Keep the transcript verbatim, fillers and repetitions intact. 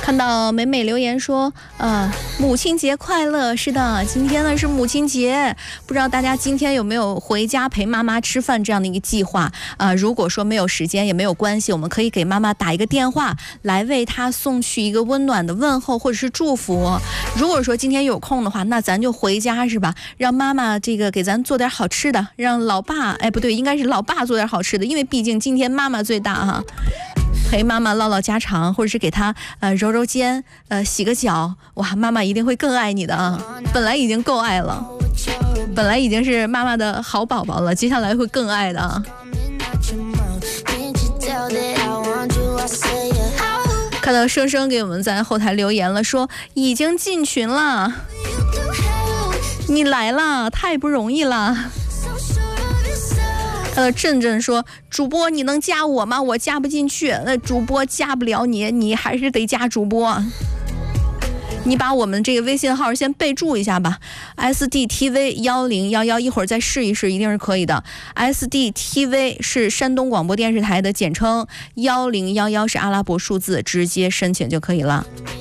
看到美美留言说，呃，母亲节快乐。是的，今天呢是母亲节，不知道大家今天有没有回家陪妈妈吃饭这样的一个计划啊、呃？如果说没有时间也没有关系，我们可以给妈妈打一个电话，来为她送去一个温暖的问候或者是祝福。如果说今天有空的话，那咱就回家是吧？让妈妈这个给咱做点好吃的，让老爸，哎不对，应该是老爸做点好吃的，因为毕竟今天妈妈最大哈。陪妈妈唠唠家常，或者是给她呃揉揉肩，呃洗个脚，哇，妈妈一定会更爱你的啊！本来已经够爱了，本来已经是妈妈的好宝宝了，接下来会更爱的啊！看到生生给我们在后台留言了，说已经进群了，你来了，太不容易了。呃，振振说，主播你能加我吗？我加不进去，那主播加不了你，你还是得加主播。你把我们这个微信号先备注一下吧 ，S D T V 幺零幺幺，一会儿再试一试，一定是可以的。S D T V 是山东广播电视台的简称，幺零幺幺是阿拉伯数字，直接申请就可以了。